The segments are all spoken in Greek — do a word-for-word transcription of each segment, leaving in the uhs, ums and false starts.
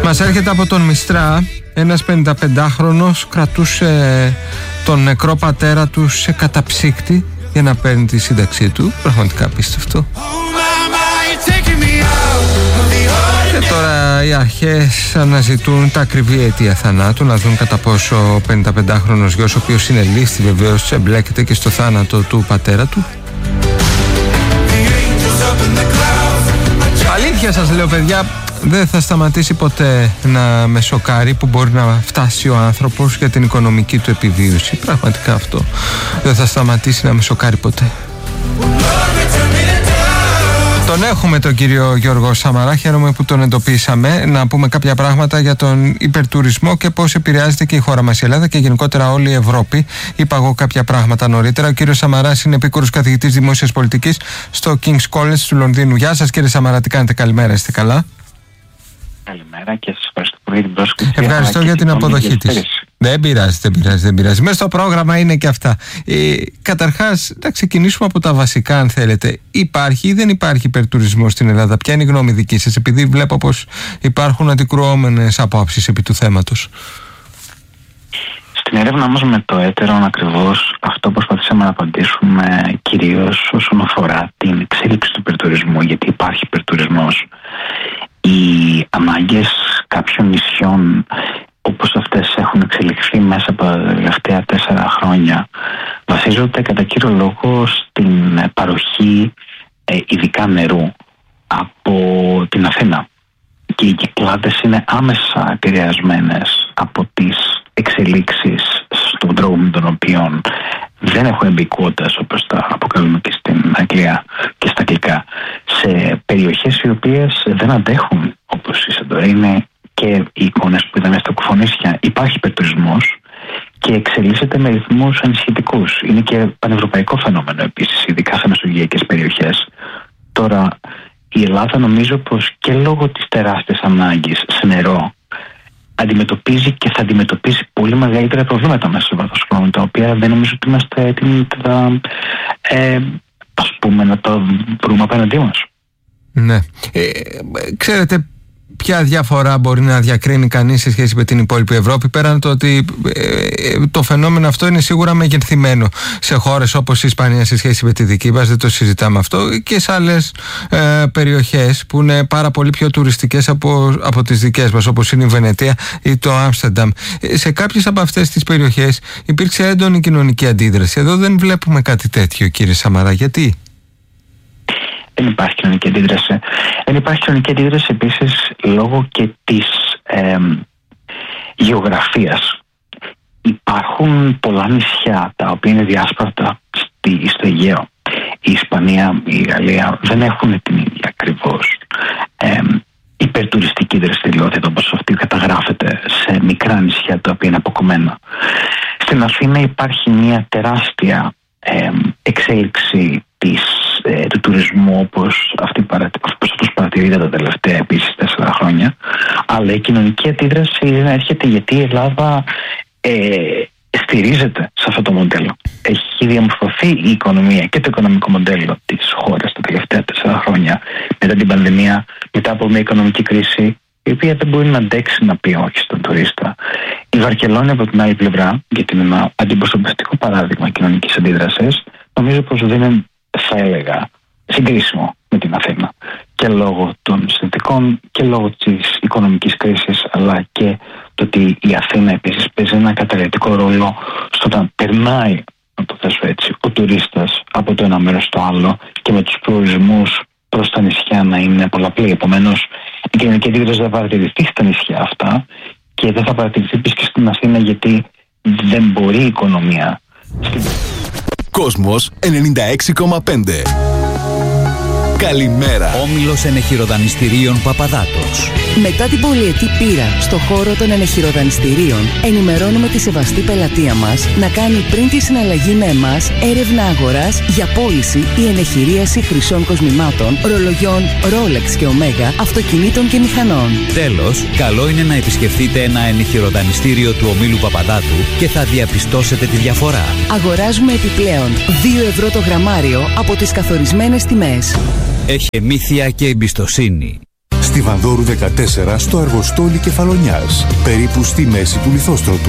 Μας έρχεται από τον Μιστρά. Ένας πενηνταπεντάχρονος κρατούσε τον νεκρό πατέρα του σε καταψύκτη για να παίρνει τη σύνταξή του. Πραγματικά απίστευτο. Και τώρα οι αρχές αναζητούν τα ακριβή αιτία θανάτου, να δουν κατά πόσο ο πενηνταπεντάχρονος γιος, ο οποίος είναι λίστη βεβαίως, εμπλέκεται και στο θάνατο του πατέρα του. Αλήθεια σας λέω, παιδιά, δεν θα σταματήσει ποτέ να με σοκάρει που μπορεί να φτάσει ο άνθρωπος για την οικονομική του επιβίωση. Πραγματικά αυτό δεν θα σταματήσει να με σοκάρει ποτέ. Τον έχουμε τον κύριο Γιώργο Σαμαρά, χαίρομαι που τον εντοπίσαμε, να πούμε κάποια πράγματα για τον υπερτουρισμό και πώς επηρεάζεται και η χώρα μας η Ελλάδα και γενικότερα όλη η Ευρώπη. Είπα εγώ κάποια πράγματα νωρίτερα. Ο κύριος Σαμαράς είναι επίκουρος καθηγητής δημόσιας πολιτικής στο King's College του Λονδίνου. Γεια σας κύριε Σαμαρά, τι κάνετε? Καλημέρα, είστε καλά? Καλημέρα και σας ευχαριστώ πολύ για την πρόσκληση. Ευχαριστώ για την αποδοχή της. Δεν πειράζει, δεν πειράζει, δεν πειράζει. Μέσα στο πρόγραμμα είναι και αυτά. Ε, καταρχάς, να ξεκινήσουμε από τα βασικά, αν θέλετε. Υπάρχει ή δεν υπάρχει υπερτουρισμός στην Ελλάδα? Ποια είναι η γνώμη δική σας? Επειδή βλέπω πως υπάρχουν αντικρουόμενες απόψεις επί του θέματος. Στην έρευνα μας με το έτερον ακριβώς αυτό προσπαθήσαμε να απαντήσουμε, κυρίως όσον αφορά την εξέλιξη του υπερτουρισμού, γιατί υπάρχει υπερτουρισμός. Οι ανάγκες κάποιων νησιών όπως αυτές έχουν εξελιχθεί μέσα από τα τελευταία τέσσερα χρόνια βασίζονται κατά κύριο λόγο στην παροχή ε, ειδικά νερού από την Αθήνα, και οι Κυκλάδες είναι άμεσα επηρεασμένες από τις εξελίξεις στον τρόπο με τον οποίο δεν έχουν μπει κουότες, όπως τα αποκαλούμε και στην Αγγλία και στα αγγλικά, σε περιοχές οι οποίες δεν αντέχουν, όπως η Σαντορίνη και οι εικόνες που είδαμε στα Κουφονίσια. Υπάρχει υπερτουρισμός και εξελίσσεται με ρυθμούς ανησυχητικούς. Είναι και πανευρωπαϊκό φαινόμενο επίσης, ειδικά σε μεσογειακές περιοχές. Τώρα, η Ελλάδα νομίζω πως και λόγω της τεράστιας ανάγκης σε νερό αντιμετωπίζει και θα αντιμετωπίσει πολύ μεγαλύτερα προβλήματα μέσα σε βάθος χρόνου, τα οποία δεν νομίζω ότι είμαστε έτοιμοι να, ε, ας πούμε, να το βρούμε απέναντί μας. Ναι. Ε, ξέρετε ποια διαφορά μπορεί να διακρίνει κανείς σε σχέση με την υπόλοιπη Ευρώπη, πέραν το ότι ε, το φαινόμενο αυτό είναι σίγουρα μεγεθυμένο σε χώρες όπως η Ισπανία σε σχέση με τη δική μας, δεν το συζητάμε αυτό, και σε άλλες ε, περιοχές που είναι πάρα πολύ πιο τουριστικές από, από τις δικές μας, όπως είναι η Βενετία ή το Άμστερνταμ. Ε, σε κάποιες από αυτές τις περιοχές υπήρξε έντονη κοινωνική αντίδραση. Εδώ δεν βλέπουμε κάτι τέτοιο, κύριε Σαμαρά. Γιατί? Δεν υπάρχει κοινωνική αντίδραση. Δεν υπάρχει κοινωνική αντίδραση επίσης λόγω και της ε, γεωγραφίας. Υπάρχουν πολλά νησιά τα οποία είναι διάσπαρτα στη, στο Αιγαίο. Η Ισπανία, η Γαλλία δεν έχουν την ίδια ακριβώς ε, υπερτουριστική δραστηριότητα όπως αυτή καταγράφεται σε μικρά νησιά τα οποία είναι αποκομμένα. Στην Αθήνα υπάρχει μια τεράστια ε, εξέλιξη της, ε, του τουρισμού όπως αυτή όπως παρατηρείται τα τελευταία επίσης τέσσερα χρόνια, αλλά η κοινωνική αντίδραση δεν έρχεται γιατί η Ελλάδα ε, στηρίζεται σε αυτό το μοντέλο. Έχει διαμορφωθεί η οικονομία και το οικονομικό μοντέλο της χώρας τα τελευταία τέσσερα χρόνια μετά την πανδημία, μετά από μια οικονομική κρίση η οποία δεν μπορεί να αντέξει να πει όχι στον τουρίστα. Η Βαρκελόνη από την άλλη πλευρά, γιατί είναι ένα αντιπροσωπευτικό παράδειγμα κοινωνικής αντίδρασης, νομίζω πως δεν είναι, θα έλεγα, συγκρίσιμο με την Αθήνα. Και λόγω των συνθηκών και λόγω της οικονομικής κρίσης, αλλά και το ότι η Αθήνα επίσης παίζει ένα καταλυτικό ρόλο στο να περνάει, να το θέσω έτσι, ο τουρίστας από το ένα μέρος στο άλλο και με τους προορισμούς προς τα νησιά να είναι πολλαπλή. Επομένως, η κοινωνική αντίδραση θα παρατηρηθεί στα νησιά αυτά και δεν θα παρατηρηθεί επίσης και στην Αθήνα, γιατί δεν μπορεί η οικονομία. Κόσμος ενενήντα έξι κόμμα πέντε. Καλημέρα. Όμιλος ενεχειροδανιστηρίων Παπαδάτος. Μετά την πολυετή πείρα στο χώρο των ενεχειροδανιστηρίων, ενημερώνουμε τη σεβαστή πελατεία μας να κάνει πριν τη συναλλαγή με εμάς έρευνα αγοράς για πώληση ή ενεχειρίαση χρυσών κοσμημάτων, ρολογιών Rolex και Omega, αυτοκινήτων και μηχανών. Τέλος, καλό είναι να επισκεφτείτε ένα ενεχειροδανιστήριο του ομίλου Παπαδάτου και θα διαπιστώσετε τη διαφορά. Αγοράζουμε επιπλέον δύο ευρώ το γραμμάριο από τις καθορισμένες τιμές. Έχει μύθια και εμπιστοσύνη. Στη Βανδόρου δεκατέσσερα στο Αργοστόλι Κεφαλονιάς, περίπου στη μέση του Λιθόστρωτου.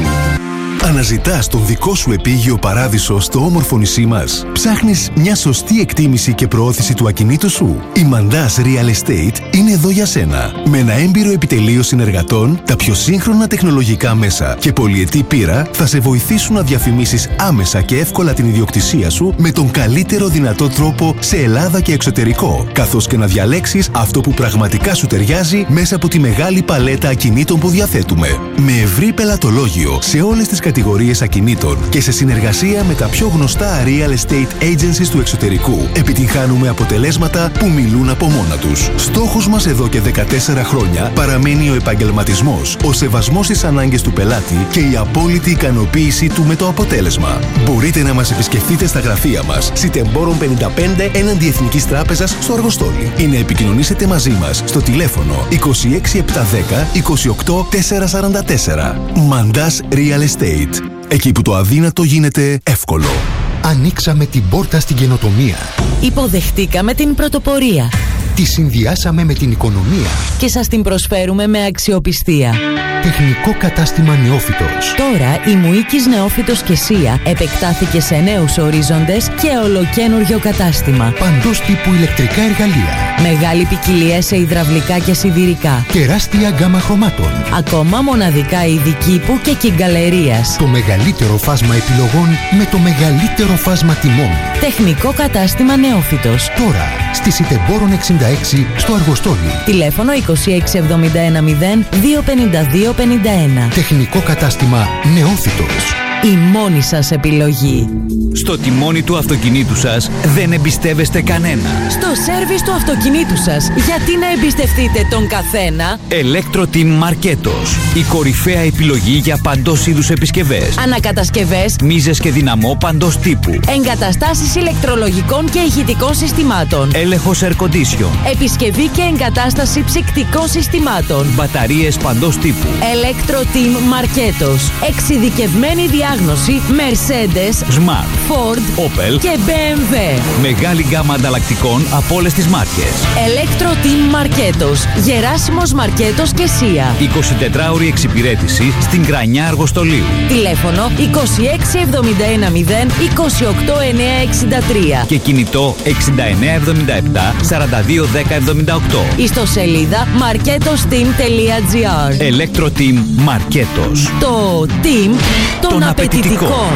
Αναζητάς τον δικό σου επίγειο παράδεισο στο όμορφο νησί μας? Ψάχνεις μια σωστή εκτίμηση και προώθηση του ακινήτου σου? Η Mandas Real Estate είναι εδώ για σένα. Με ένα έμπειρο επιτελείο συνεργατών, τα πιο σύγχρονα τεχνολογικά μέσα και πολυετή πείρα θα σε βοηθήσουν να διαφημίσεις άμεσα και εύκολα την ιδιοκτησία σου με τον καλύτερο δυνατό τρόπο σε Ελλάδα και εξωτερικό, καθώς και να διαλέξεις αυτό που πραγματικά σου ταιριάζει μέσα από τη μεγάλη παλέτα ακινήτων που διαθέτουμε. Με ευρύ πελατολόγιο σε όλες τις κατηγορίες ακινήτων και σε συνεργασία με τα πιο γνωστά real estate agencies του εξωτερικού, επιτυγχάνουμε αποτελέσματα που μιλούν από μόνα τους. Στόχος μας εδώ και δεκατέσσερα χρόνια παραμένει ο επαγγελματισμός, ο σεβασμός στις ανάγκες του πελάτη και η απόλυτη ικανοποίησή του με το αποτέλεσμα. Μπορείτε να μας επισκεφτείτε στα γραφεία μας, Σιτεμπόρων πενήντα πέντε έναντι Εθνικής Τράπεζας στο Αργοστόλι, ή να επικοινωνήσετε μαζί μας στο τηλέφωνο είκοσι έξι επτακόσια δέκα είκοσι οκτώ τετρακόσια σαράντα τέσσερα. Mandas Real Estate. Εκεί που το αδύνατο γίνεται εύκολο. Ανοίξαμε την πόρτα στην καινοτομία. Υποδεχτήκαμε την πρωτοπορία. Τη συνδυάσαμε με την οικονομία. Και σας την προσφέρουμε με αξιοπιστία. Τεχνικό κατάστημα Νεόφυτος. Τώρα η Μουίκης Νεόφυτος και Σία επεκτάθηκε σε νέους ορίζοντες και ολοκένουργιο κατάστημα. Παντός τύπου ηλεκτρικά εργαλεία. Μεγάλη ποικιλία σε υδραυλικά και σιδηρικά. Τεράστια γκάμα χρωμάτων. Ακόμα μοναδικά είδη κήπου και κυγκαλερίας. Το μεγαλύτερο φάσμα επιλογών με το μεγαλύτερο φάσμα τιμών. Τεχνικό κατάστημα Νεόφυτος. Τώρα στη Σιτεμπόρων εξήντα έξι στο Αργοστόλι. Τηλέφωνο είκοσι έξι εβδομήντα ένα μηδέν δύο πενήντα δύο πενήντα ένα. Τεχνικό κατάστημα Νεόφυτος. Η μόνη σας επιλογή. Στο τιμόνι του αυτοκινήτου σας δεν εμπιστεύεστε κανένα. Στο σέρβις του αυτοκινήτου σας, γιατί να εμπιστευτείτε τον καθένα? Electro-Team Marketos. Η κορυφαία επιλογή για παντός είδους επισκευές. Ανακατασκευές, μίζες και δυναμό παντός τύπου. εγκαταστάσεις ηλεκτρολογικών και ηχητικών συστημάτων. Έλεγχος air condition. Επισκευή και εγκατάσταση ψυκτικών συστημάτων. Μπαταρίες παντός τύπου. Electro-Team Marketos. Εξειδικευμένη διάγνωση Mercedes, Smart, Ford, Opel και μπι εμ ντάμπλιου. Μεγάλη γκάμα ανταλλακτικών από όλες τις μάρκες. Electro-Team Marketos. Γεράσιμος Μαρκέτος και Σία. εικοσιτετράωρη εξυπηρέτηση στην Κρανιά Αργοστολίου. Τηλέφωνο είκοσι έξι εβδομήντα ένα μηδέν είκοσι οκτώ εννιακόσια εξήντα τρία. Και κινητό εξήντα εννέα εβδομήντα επτά σαράντα δύο δέκα εβδομήντα οκτώ. Ιστοσελίδα marketosteam τελεία τζι άρ. Electro-Team Marketos. Το team των απαιτητικών.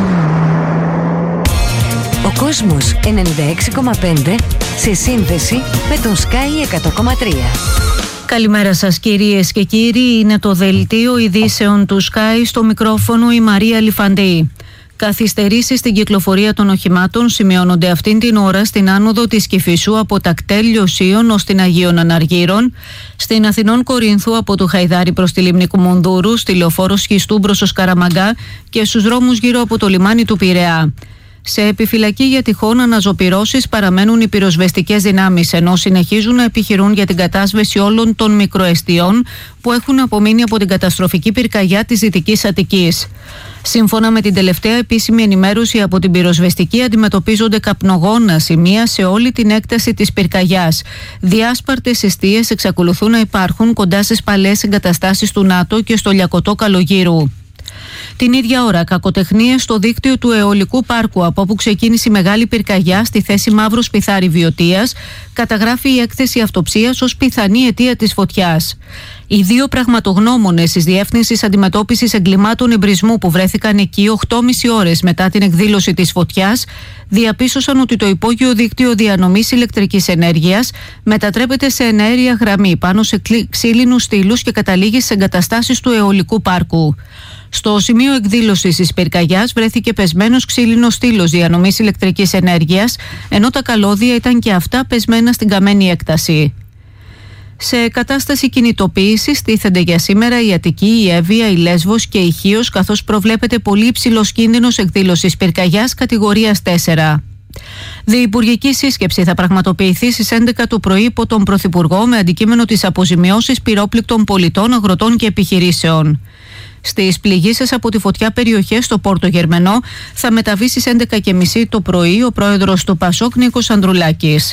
Ο κόσμος ενενήντα έξι κόμμα πέντε σε σύνδεση με τον Sky εκατό κόμμα τρία. Καλημέρα σας κυρίες και κύριοι, είναι το δελτίο ειδήσεων του Sky, στο μικρόφωνο η Μαρία Λιφαντή. Καθυστερήσεις στην κυκλοφορία των οχημάτων σημειώνονται αυτήν την ώρα στην άνοδο της Κηφισού από τα κτέλ Λιωσίων ως την Αγίων Αναργύρων, στην Αθηνών Κορίνθου από το Χαϊδάρι προς τη Λίμνη Κουμουνδούρου, στη Λεωφόρο Σχιστού προς το Σκαραμαγκά και στους δρόμους γύρω από το λιμάνι του Πειραιά. Σε επιφυλακή για τυχόν αναζωπυρώσεις παραμένουν οι πυροσβεστικές δυνάμεις, ενώ συνεχίζουν να επιχειρούν για την κατάσβεση όλων των μικροεστιών που έχουν απομείνει από την καταστροφική πυρκαγιά της Δυτικής Αττικής. Σύμφωνα με την τελευταία επίσημη ενημέρωση από την πυροσβεστική, αντιμετωπίζονται καπνογόνα σημεία σε όλη την έκταση της πυρκαγιάς. Διάσπαρτες εστίες εξακολουθούν να υπάρχουν κοντά στις παλαιές εγκαταστάσεις του ΝΑΤΟ και στο Λιακωτό Καλογύρου. Την ίδια ώρα, κακοτεχνίες στο δίκτυο του αιωλικού πάρκου, από όπου ξεκίνησε η μεγάλη πυρκαγιά στη θέση Μαύρος Πιθάρη Βιωτίας, καταγράφει η έκθεση αυτοψίας ως πιθανή αιτία της φωτιάς. Οι δύο πραγματογνώμονες της Διεύθυνσης Αντιμετώπισης Εγκλημάτων Εμπρισμού που βρέθηκαν εκεί οκτώ και μισή ώρες μετά την εκδήλωση της φωτιάς διαπίστωσαν ότι το υπόγειο δίκτυο διανομής ηλεκτρικής ενέργειας μετατρέπεται σε εναέρια γραμμή πάνω σε ξύλινους στήλους και καταλήγει σε εγκαταστάσεις του αιωλικού πάρκου. Στο σημείο εκδήλωσης της πυρκαγιάς βρέθηκε πεσμένος ξύλινος στήλος διανομής ηλεκτρικής ενέργειας, ενώ τα καλώδια ήταν και αυτά πεσμένα στην καμένη έκταση. Σε κατάσταση κινητοποίησης τίθενται για σήμερα η Αττική, η Εύβοια, η Λέσβος και η Χίος, καθώς προβλέπεται πολύ υψηλός κίνδυνος εκδήλωσης πυρκαγιάς κατηγορίας τέσσερα. Διυπουργική σύσκεψη θα πραγματοποιηθεί στις έντεκα το πρωί υπό τον Πρωθυπουργό με αντικείμενο τις αποζημιώσεις πυρόπληκτων πολιτών, αγροτών και επιχειρήσεων. Στις πληγήσεις από τη φωτιά περιοχές στο Πόρτο Γερμενό θα μεταβεί στις έντεκα και μισή το πρωί ο πρόεδρος του Πασόκ Νίκος Ανδρουλάκης.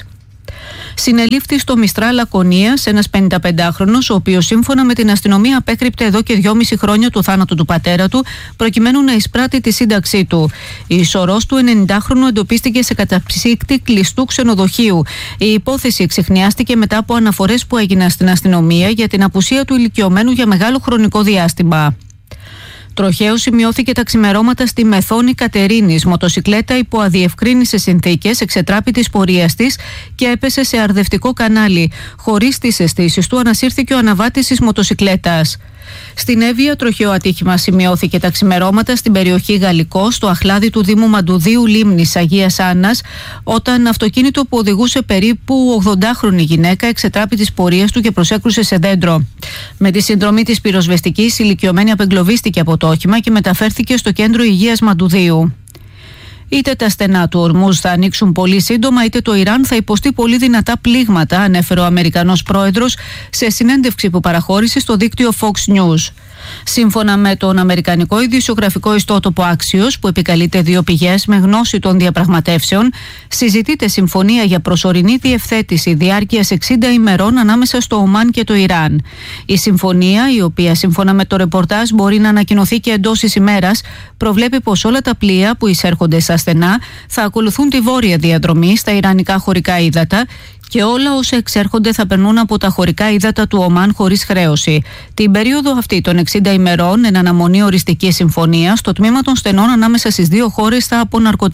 Συνελήφθη στο Μιστρά Λακωνίας ένας πενηνταπεντάχρονος, ο οποίος σύμφωνα με την αστυνομία απέκρυπτε εδώ και δυόμιση χρόνια το θάνατο του πατέρα του, προκειμένου να εισπράττει τη σύνταξή του. Η ισορρός του ενενηντάχρονου εντοπίστηκε σε καταψύκτη κλειστού ξενοδοχείου. Η υπόθεση εξιχνιάστηκε μετά από αναφορές που έγιναν στην αστυνομία για την απουσία του ηλικιωμένου για μεγάλο χρονικό διάστημα. Τροχαίο σημειώθηκε τα ξημερώματα στη Μεθόνη Κατερίνης. Μοτοσικλέτα υπό αδιευκρίνησες συνθήκες εξετράπη της πορείας της και έπεσε σε αρδευτικό κανάλι. Χωρίς τις αισθήσεις του ανασύρθηκε ο αναβάτης της μοτοσικλέτας. Στην Εύβοια, τροχαίο ατύχημα σημειώθηκε τα ξημερώματα στην περιοχή Γαλλικό, στο αχλάδι του Δήμου Μαντουδίου Λίμνης Αγίας Άννας, όταν αυτοκίνητο που οδηγούσε περίπου ογδοντάχρονη γυναίκα εξετράπη της πορείας του και προσέκρουσε σε δέντρο. Με τη συνδρομή της πυροσβεστικής, η ηλικιωμένη απεγκλωβίστηκε από το όχημα και μεταφέρθηκε στο κέντρο υγείας Μαντουδίου. Είτε τα στενά του ορμούς θα ανοίξουν πολύ σύντομα, είτε το Ιράν θα υποστεί πολύ δυνατά πλήγματα, ανέφερε ο Αμερικανός πρόεδρος σε συνέντευξη που παραχώρησε στο δίκτυο Fox News. Σύμφωνα με τον αμερικανικό ειδησιογραφικό ιστότοπο Axios, που επικαλείται δύο πηγές με γνώση των διαπραγματεύσεων, συζητείται συμφωνία για προσωρινή διευθέτηση διάρκειας εξήντα ημερών ανάμεσα στο Ομάν και το Ιράν. Η συμφωνία, η οποία σύμφωνα με το ρεπορτάζ μπορεί να ανακοινωθεί και εντός της ημέρας, προβλέπει πως όλα τα πλοία που εισέρχονται στα στενά θα ακολουθούν τη βόρεια διαδρομή στα ιρανικά χωρικά ύδατα και όλα όσα εξέρχονται θα περνούν από τα χωρικά ύδατα του Ομάν χωρίς χρέωση. Την περίοδο αυτή των εξήντα ημερών, εν αναμονή οριστικής συμφωνίας, το τμήμα των στενών ανάμεσα στις δύο χώρες θα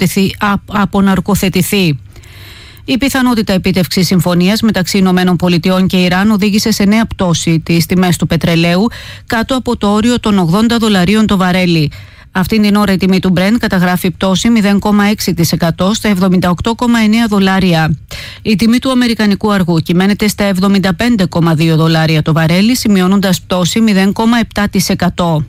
αποναρκοθετηθεί. Η πιθανότητα επίτευξης συμφωνίας μεταξύ Ηνωμένων Πολιτειών και Ιράν οδήγησε σε νέα πτώση της τιμές του πετρελαίου κάτω από το όριο των ογδόντα δολαρίων το βαρέλι. Αυτήν την ώρα η τιμή του Brent καταγράφει πτώση μηδέν κόμμα έξι τοις εκατό στα εβδομήντα οκτώ κόμμα εννέα δολάρια. Η τιμή του αμερικανικού αργού κυμαίνεται στα εβδομήντα πέντε κόμμα δύο δολάρια το βαρέλι, σημειώνοντας πτώση μηδέν κόμμα επτά τοις εκατό.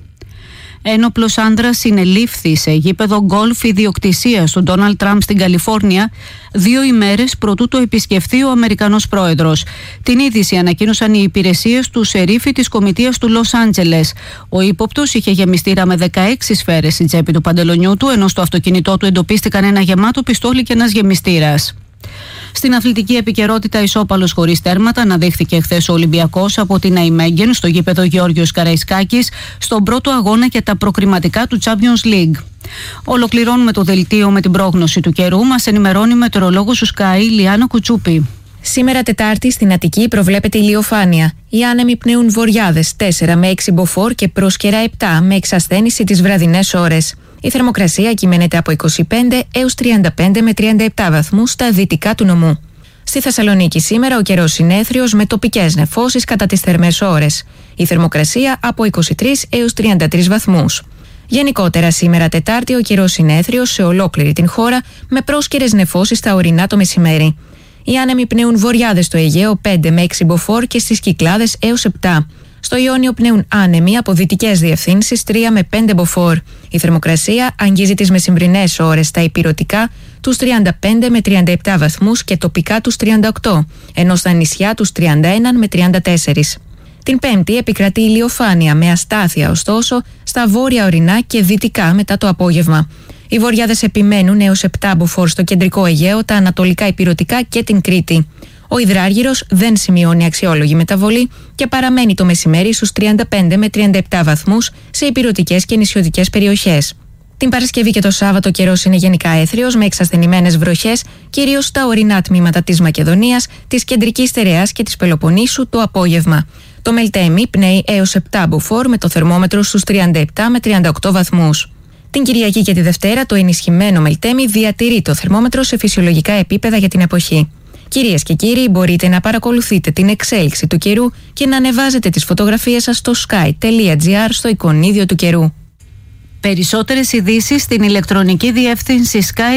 Ένοπλος άνδρας συνελήφθη σε γήπεδο γκολφ ιδιοκτησίας του Ντόναλντ Τραμπ στην Καλιφόρνια δύο ημέρες προτού το επισκεφθεί ο Αμερικανός πρόεδρος. Την είδηση ανακοίνωσαν οι υπηρεσίες του σερίφη της κομιτείας του Λος Άντζελες. Ο ύποπτος είχε γεμιστήρα με δεκαέξι σφαίρες στην τσέπη του παντελονιού του, ενώ στο αυτοκίνητό του εντοπίστηκαν ένα γεμάτο πιστόλι και ένας γεμιστήρας. Στην αθλητική επικαιρότητα, ισόπαλος χωρίς τέρματα αναδείχθηκε χθες ο Ολυμπιακός από την Αϊμέγγεν στο γήπεδο Γεώργιος Καραϊσκάκης στον πρώτο αγώνα για τα προκριματικά του Champions League. Ολοκληρώνουμε το δελτίο με την πρόγνωση του καιρού. Μας ενημερώνει η μετεωρολόγος του Sky, Λιάννα Κουτσούπη. Σήμερα Τετάρτη στην Αττική προβλέπεται ηλιοφάνεια. Οι άνεμοι πνέουν βορειάδες τέσσερα με έξι μποφόρ και πρόσκαιρα επτά με εξασθένηση τις βραδινές ώρες. Η θερμοκρασία κυμαίνεται από είκοσι πέντε έως τριάντα πέντε με τριάντα επτά βαθμούς στα δυτικά του νομού. Στη Θεσσαλονίκη σήμερα ο καιρός συνέθριος με τοπικές νεφώσεις κατά τις θερμές ώρες. Η θερμοκρασία από είκοσι τρεις έως τριάντα τρεις βαθμούς. Γενικότερα σήμερα Τετάρτη ο καιρός συνέθριος σε ολόκληρη την χώρα με πρόσκαιρες νεφώσεις στα ορεινά το μεσημέρι. Οι άνεμοι πνέουν βορειάδες στο Αιγαίο πέντε με έξι μποφόρ και στις Κυκλάδες έως επτά. Στο Ιόνιο πνέουν άνεμοι από δυτικές διευθύνσεις τρία με πέντε μποφόρ. Η θερμοκρασία αγγίζει τις μεσημβρινές ώρες στα ηπειρωτικά τους τριάντα πέντε με τριάντα επτά βαθμούς και τοπικά τους τριάντα οκτώ, ενώ στα νησιά τους τριάντα ένα με τριάντα τέσσερα. Την Πέμπτη επικρατεί ηλιοφάνεια με αστάθεια ωστόσο στα βόρεια ορεινά και δυτικά μετά το απόγευμα. Οι βορειάδες επιμένουν έως επτά μποφόρ στο κεντρικό Αιγαίο, τα ανατολικά ηπειρωτικά και την Κρήτη. Ο υδράργυρος δεν σημειώνει αξιόλογη μεταβολή και παραμένει το μεσημέρι στους τριάντα πέντε με τριάντα επτά βαθμούς σε ηπειρωτικές και νησιωτικές περιοχές. Την Παρασκευή και το Σάββατο καιρός είναι γενικά έθριος με εξασθενημένες βροχές, κυρίως στα ορεινά τμήματα της Μακεδονίας, της κεντρικής στερεάς και της Πελοποννήσου το απόγευμα. Το Μελτέμι πνέει έως επτά μποφόρ με το θερμόμετρο στους τριάντα επτά με τριάντα οκτώ βαθμούς. Την Κυριακή και τη Δευτέρα το ενισχυμένο Μελτέμι διατηρεί το θερμόμετρο σε φυσιολογικά επίπεδα για την εποχή. Κυρίες και κύριοι, μπορείτε να παρακολουθείτε την εξέλιξη του καιρού και να ανεβάζετε τις φωτογραφίες σας στο sky.gr στο εικονίδιο του καιρού. Περισσότερες ειδήσεις στην ηλεκτρονική διεύθυνση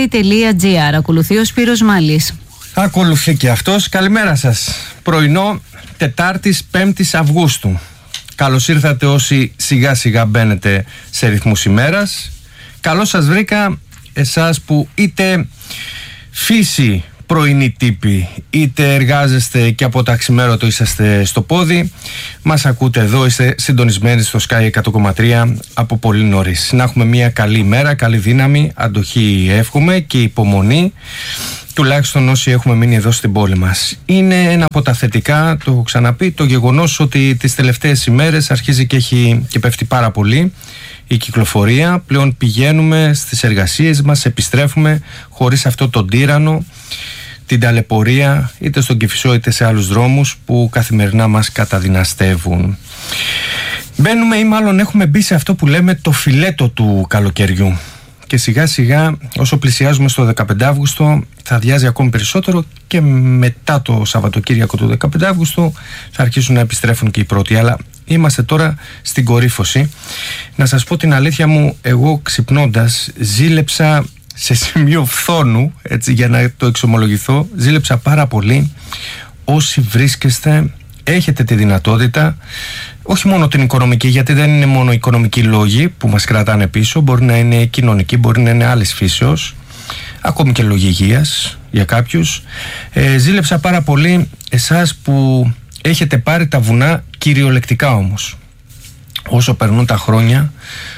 sky.gr. Ακολουθεί ο Σπύρος Μάλης. Ακολουθεί και αυτός. Καλημέρα σας. Πρωινό Τετάρτης πέμπτης Αυγούστου. Καλώς ήρθατε όσοι σιγά σιγά μπαίνετε σε ρυθμούς ημέρας. Καλώς σας βρήκα εσάς που είτε φύση πρωινοί τύποι, είτε εργάζεστε και από τα ξημέρωτο είσαστε στο πόδι, μας ακούτε εδώ, είστε συντονισμένοι στο Sky εκατό κόμμα τρία από πολύ νωρίς. Να έχουμε μια καλή ημέρα, καλή δύναμη, αντοχή εύχομαι και υπομονή, τουλάχιστον όσοι έχουμε μείνει εδώ στην πόλη μας. Είναι ένα από τα θετικά, το έχω ξαναπεί, το γεγονός ότι τις τελευταίες ημέρες αρχίζει και, έχει, και πέφτει πάρα πολύ η κυκλοφορία. Πλέον πηγαίνουμε στις εργασίες μας, επιστρέφουμε χωρίς αυτό τον τύρανο, την ταλαιπωρία, είτε στον Κηφισό είτε σε άλλους δρόμους που καθημερινά μας καταδυναστεύουν. Μπαίνουμε ή μάλλον έχουμε μπει σε αυτό που λέμε το φιλέτο του καλοκαιριού. Και σιγά σιγά όσο πλησιάζουμε στο δεκαπέντε Αύγουστο θα αδειάζει ακόμη περισσότερο και μετά το Σαββατοκύριακο του δεκαπέντε Αύγουστο θα αρχίσουν να επιστρέφουν και οι πρώτοι. Αλλά είμαστε τώρα στην κορύφωση. Να σας πω την αλήθεια μου, εγώ ξυπνώντας ζήλεψα σε σημείο φθόνου, έτσι, για να το εξομολογηθώ, ζήλεψα πάρα πολύ. Όσοι βρίσκεστε, έχετε τη δυνατότητα, όχι μόνο την οικονομική, γιατί δεν είναι μόνο οικονομικοί λόγοι που μας κρατάνε πίσω, μπορεί να είναι κοινωνικοί, μπορεί να είναι άλλης φύσεως, ακόμη και λόγοι υγείας για κάποιους. Ε, ζήλεψα πάρα πολύ εσάς που έχετε πάρει τα βουνά κυριολεκτικά όμως. Όσο περνούν τα χρόνια,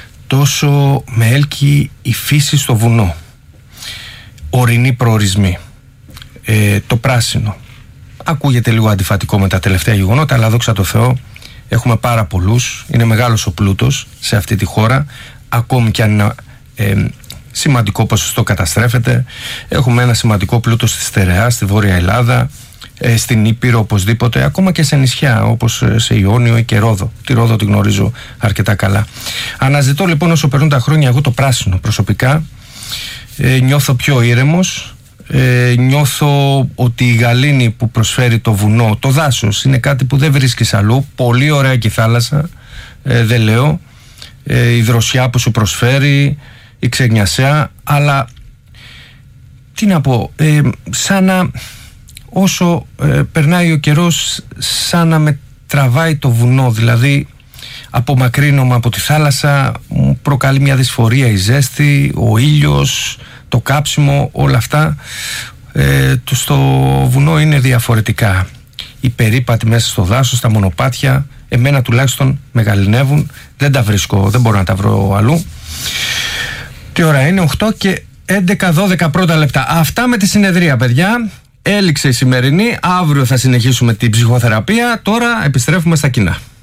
τόσο με έλκει η φύση στο βουνό. Ορεινοί προορισμοί. Ε, το πράσινο. Ακούγεται λίγο αντιφατικό με τα τελευταία γεγονότα, αλλά δόξα τω Θεώ έχουμε πάρα πολλούς. Είναι μεγάλος ο πλούτος σε αυτή τη χώρα, ακόμη και αν είναι ε, σημαντικό ποσοστό καταστρέφεται. Έχουμε ένα σημαντικό πλούτο στη Στερεά, στη Βόρεια Ελλάδα, ε, στην Ήπειρο οπωσδήποτε, ακόμα και σε νησιά όπως σε Ιόνιο ή και Ρόδο. Τη Ρόδο τη γνωρίζω αρκετά καλά. Αναζητώ λοιπόν όσο περνούν τα χρόνια εγώ το πράσινο προσωπικά. Ε, νιώθω πιο ήρεμος. Ε, νιώθω ότι η γαλήνη που προσφέρει το βουνό, το δάσος, είναι κάτι που δεν βρίσκεις αλλού. Πολύ ωραία και η θάλασσα, ε, δεν λέω, ε, η δροσιά που σου προσφέρει, η ξενιασιά, αλλά τι να πω, ε, σαν να όσο ε, περνάει ο καιρός, σαν να με τραβάει το βουνό, δηλαδή απομακρύνομαι από τη θάλασσα, μου προκαλεί μια δυσφορία η ζέστη, ο ήλιος, το κάψιμο, όλα αυτά. Ε, το, στο βουνό είναι διαφορετικά. Οι περίπατοι μέσα στο δάσος, τα μονοπάτια, εμένα τουλάχιστον με γαληνεύουν, δεν τα βρίσκω, δεν μπορώ να τα βρω αλλού. Τι ώρα είναι? οκτώ και έντεκα δώδεκα πρώτα λεπτά. Αυτά με τη συνεδρία, παιδιά. Έληξε η σημερινή, αύριο θα συνεχίσουμε την ψυχοθεραπεία, τώρα επιστρέφουμε στα κοινά.